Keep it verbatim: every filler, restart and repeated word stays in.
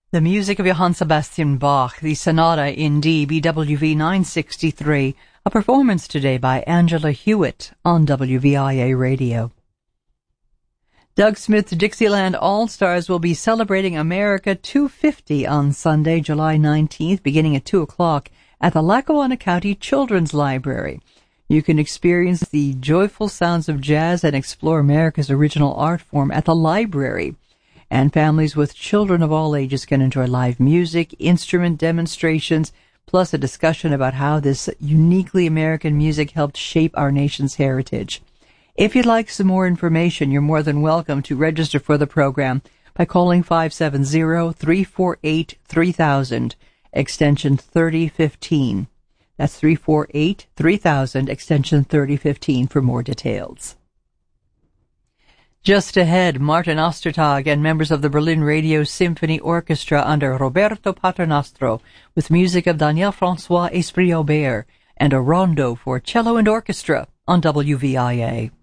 The music of Johann Sebastian Bach, the Sonata in D, B W V nine sixty-three, a performance today by Angela Hewitt on W V I A Radio. Doug Smith's Dixieland All-Stars will be celebrating America two fifty on Sunday, July nineteenth, beginning at two o'clock at the Lackawanna County Children's Library. You can experience the joyful sounds of jazz and explore America's original art form at the library. And families with children of all ages can enjoy live music, instrument demonstrations, plus a discussion about how this uniquely American music helped shape our nation's heritage. If you'd like some more information, you're more than welcome to register for the program by calling five seven zero, three four eight, three thousand, extension thirty fifteen. That's three four eight, three thousand, extension thirty fifteen for more details. Just ahead, Martin Ostertag and members of the Berlin Radio Symphony Orchestra under Roberto Paternostro with music of Daniel-François Esprit-Aubert and a rondo for cello and orchestra on W V I A.